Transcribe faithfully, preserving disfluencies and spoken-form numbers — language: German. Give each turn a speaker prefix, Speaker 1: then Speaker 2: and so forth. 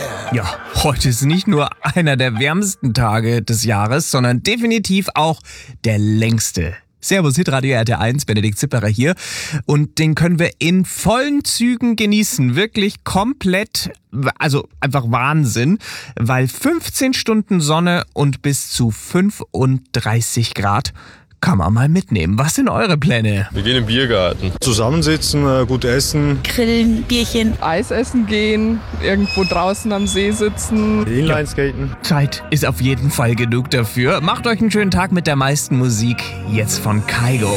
Speaker 1: Ja, heute ist nicht nur einer der wärmsten Tage des Jahres, sondern definitiv auch der längste. Servus, Hitradio R T eins, Benedikt Zipperer hier. Und den können wir in vollen Zügen genießen. Wirklich komplett, also einfach Wahnsinn. Weil fünfzehn Stunden Sonne und bis zu fünfunddreißig Grad kann man mal mitnehmen. Was sind eure Pläne?
Speaker 2: Wir gehen im Biergarten.
Speaker 3: Zusammensitzen, gut essen.
Speaker 4: Grillen, Bierchen.
Speaker 5: Eis essen gehen, irgendwo draußen am See sitzen.
Speaker 3: Inlineskaten.
Speaker 1: Zeit ist auf jeden Fall genug dafür. Macht euch einen schönen Tag mit der meisten Musik. Jetzt von Kygo.